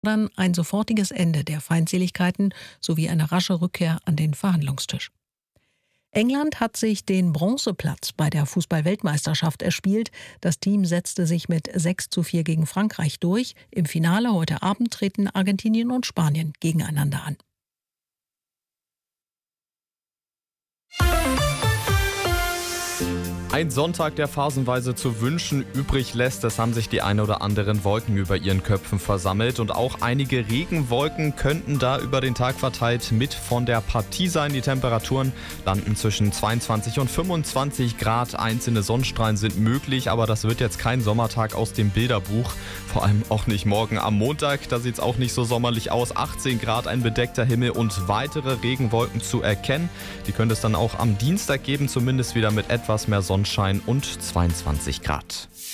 fordern ein sofortiges Ende der Feindseligkeiten sowie eine rasche Rückkehr an den Verhandlungstisch. England hat sich den Bronzeplatz bei der Fußball-Weltmeisterschaft erspielt. Das Team setzte sich mit 6:4 gegen Frankreich durch. Im Finale heute Abend treten Argentinien und Spanien gegeneinander an. Ein Sonntag, der phasenweise zu wünschen übrig lässt. Es haben sich die ein oder anderen Wolken über ihren Köpfen versammelt. Und auch einige Regenwolken könnten da über den Tag verteilt mit von der Partie sein. Die Temperaturen landen zwischen 22 und 25 Grad. Einzelne Sonnenstrahlen sind möglich, aber das wird jetzt kein Sommertag aus dem Bilderbuch. Vor allem auch nicht morgen am Montag. Da sieht es auch nicht so sommerlich aus. 18 Grad, ein bedeckter Himmel und weitere Regenwolken zu erkennen. Die könnte es dann auch am Dienstag geben, zumindest wieder mit etwas mehr Sonnenschein und 22 Grad.